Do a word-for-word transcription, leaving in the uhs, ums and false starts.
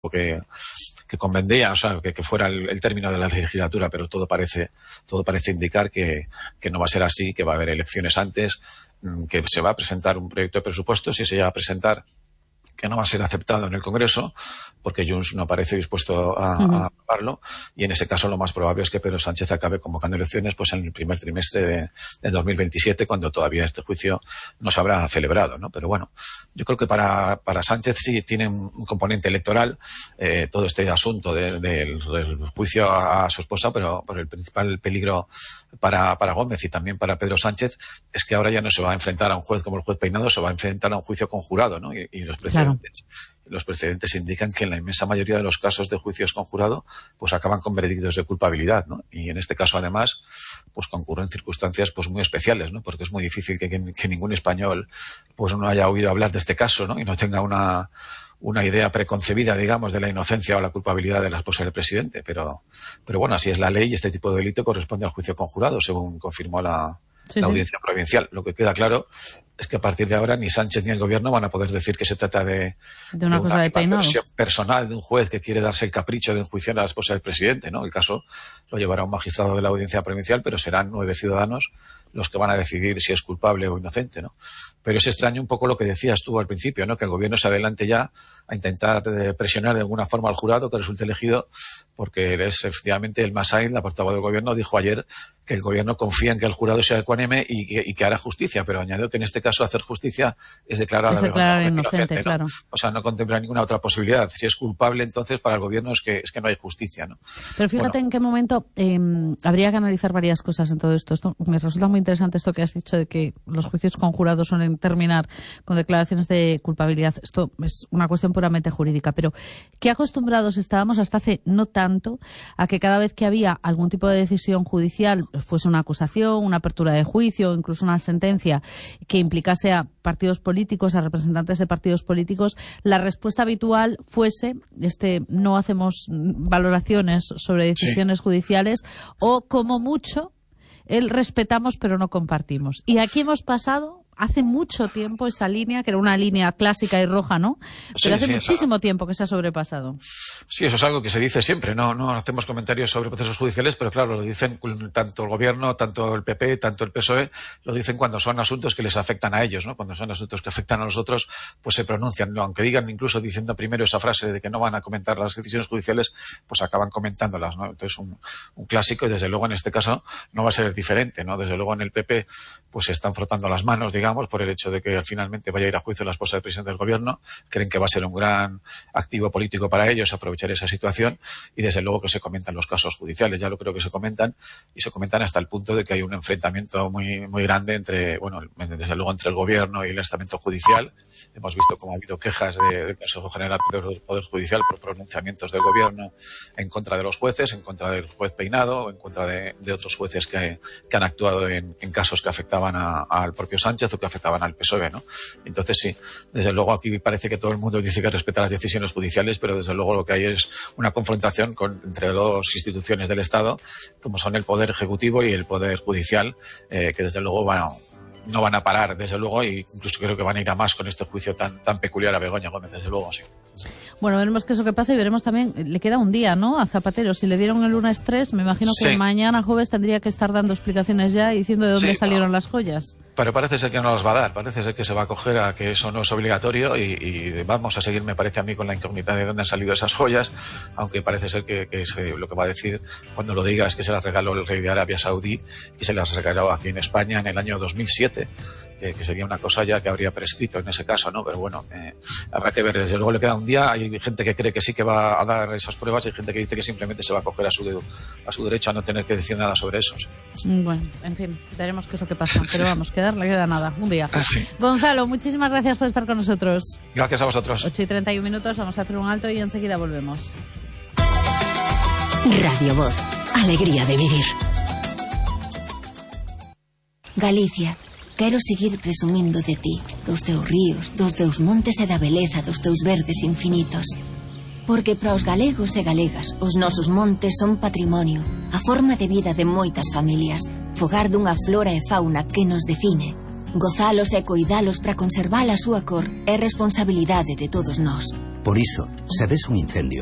que, que convendría, o sea, que, que fuera el, el término de la legislatura, pero todo parece, todo parece indicar que, que no va a ser así, que va a haber elecciones antes, que se va a presentar un proyecto de presupuesto, si se llega a presentar, que no va a ser aceptado en el Congreso, porque Junts no parece dispuesto a, uh-huh. a aprobarlo, y en ese caso lo más probable es que Pedro Sánchez acabe convocando elecciones pues en el primer trimestre de, de dos mil veintisiete, cuando todavía este juicio no se habrá celebrado, ¿no? Pero bueno, yo creo que para, para Sánchez sí tiene un componente electoral eh, todo este asunto de, de, del juicio a, a su esposa, pero, pero el principal peligro para, para Gómez y también para Pedro Sánchez es que ahora ya no se va a enfrentar a un juez como el juez Peinado, se va a enfrentar a un juicio conjurado, ¿no? Y, y los precedentes Claro. Los precedentes indican que en la inmensa mayoría de los casos de juicios con jurado pues acaban con veredictos de culpabilidad, ¿no? Y en este caso, además, pues concurren circunstancias pues muy especiales, ¿no? Porque es muy difícil que, que, que ningún español pues no haya oído hablar de este caso, ¿no? Y no tenga una, una idea preconcebida, digamos, de la inocencia o la culpabilidad de la esposa del presidente. Pero, pero bueno, así es la ley y este tipo de delito corresponde al juicio con jurado, según confirmó la, sí, la sí. audiencia provincial. Lo que queda claro es que a partir de ahora ni Sánchez ni el gobierno van a poder decir que se trata de, de una, de cosa una de Peinado personal de un juez que quiere darse el capricho de enjuiciar a la esposa del presidente, ¿no? El caso lo llevará un magistrado de la audiencia provincial, pero serán nueve ciudadanos los que van a decidir si es culpable o inocente, ¿no? Pero es extraño un poco lo que decías tú al principio, ¿no? Que el gobierno se adelante ya a intentar presionar de alguna forma al jurado que resulte elegido, porque es efectivamente el Masain, la portavoz del gobierno, dijo ayer que el gobierno confía en que el jurado sea ecuánime y que, y que hará justicia, pero añadió que en este caso hacer justicia es declarar es declarar inocente, inocente, ¿no? Claro. O sea, no contempla ninguna otra posibilidad. Si es culpable, entonces para el gobierno es que es que no hay justicia, ¿no? Pero fíjate bueno. en qué momento eh, habría que analizar varias cosas en todo esto. Esto me resulta muy interesante esto que has dicho de que los juicios con jurados suelen terminar con declaraciones de culpabilidad. Esto es una cuestión puramente jurídica, pero qué acostumbrados estábamos hasta hace no tanto a que cada vez que había algún tipo de decisión judicial, fuese una acusación, una apertura de juicio, incluso una sentencia que implicase a partidos políticos, a representantes de partidos políticos, la respuesta habitual fuese este no hacemos valoraciones sobre decisiones sí. judiciales, o como mucho el respetamos pero no compartimos. Y aquí hemos pasado hace mucho tiempo esa línea, que era una línea clásica y roja, ¿no? Pero sí, hace sí, muchísimo esa... tiempo que se ha sobrepasado. Sí, eso es algo que se dice siempre. No, no hacemos comentarios sobre procesos judiciales, pero claro, lo dicen tanto el gobierno, tanto el P P, tanto el P S O E, lo dicen cuando son asuntos que les afectan a ellos, ¿no? Cuando son asuntos que afectan a nosotros, pues se pronuncian, ¿no? Aunque digan incluso diciendo primero esa frase de que no van a comentar las decisiones judiciales, pues acaban comentándolas, ¿no? Entonces un, un clásico, y desde luego en este caso no va a ser diferente, ¿no? Desde luego en el P P pues se están frotando las manos, digamos, por el hecho de que finalmente vaya a ir a juicio la esposa del presidente del gobierno. Creen que va a ser un gran activo político para ellos aprovechar esa situación, y desde luego que se comentan los casos judiciales, ya lo creo que se comentan, y se comentan hasta el punto de que hay un enfrentamiento muy muy grande entre, bueno, desde luego entre el gobierno y el estamento judicial. Hemos visto cómo ha habido quejas de, del Consejo General del Poder Judicial por pronunciamientos del gobierno en contra de los jueces, en contra del juez Peinado, en contra de, de otros jueces que, que han actuado en, en casos que afectaban a, al propio Sánchez o que afectaban al P S O E, ¿no? Entonces sí, desde luego aquí parece que todo el mundo dice que respeta las decisiones judiciales, pero desde luego lo que hay es una confrontación con, entre dos instituciones del Estado, como son el Poder Ejecutivo y el Poder Judicial, eh, que desde luego, bueno, no van a parar, desde luego, y incluso creo que van a ir a más con este juicio tan tan peculiar a Begoña Gómez, desde luego, sí. Bueno, veremos qué es lo que pasa y veremos también, le queda un día, ¿no?, a Zapatero. Si le dieron el lunes tres, me imagino que sí. mañana jueves tendría que estar dando explicaciones ya y diciendo de dónde sí, salieron no. las joyas. Pero parece ser que no las va a dar, parece ser que se va a acoger a que eso no es obligatorio y, y vamos a seguir, me parece a mí, con la incógnita de dónde han salido esas joyas, aunque parece ser que, que es, lo que va a decir cuando lo diga es que se las regaló el rey de Arabia Saudí, que se las regaló aquí en España en el año dos mil siete, que, que sería una cosa ya que habría prescrito en ese caso, ¿no? Pero bueno, eh, habrá que ver, desde luego le queda un día, hay gente que cree que sí que va a dar esas pruebas y hay gente que dice que simplemente se va a acoger a su, a su derecho a no tener que decir nada sobre eso. Sí. Bueno, en fin, veremos qué es lo que pasa, pero vamos, quedar le queda nada. Un día. Sí. Gonzalo, muchísimas gracias por estar con nosotros. Gracias a vosotros. ocho y treinta y un minutos, vamos a hacer un alto y enseguida volvemos. Radio Voz, alegría de vivir. Galicia, quero seguir presumindo de ti, dos teus ríos, dos teus montes e da beleza dos teus verdes infinitos. Porque para os galegos e galegas, os nosos montes son patrimonio, a forma de vida de moitas familias, fogar dunha flora e fauna que nos define. Gozalos e coidalos para conservar a súa cor é responsabilidade de todos nós. Por iso, se ves un incendio,